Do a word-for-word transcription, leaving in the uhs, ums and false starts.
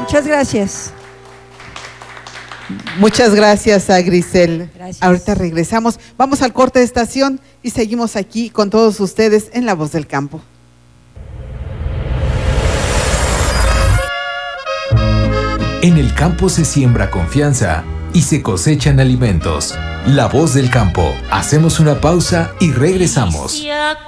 Muchas gracias. Muchas gracias a Grisel. Gracias. Ahorita regresamos. Vamos al corte de estación y seguimos aquí con todos ustedes en La Voz del Campo. En el campo se siembra confianza y se cosechan alimentos. La Voz del Campo. Hacemos una pausa y regresamos.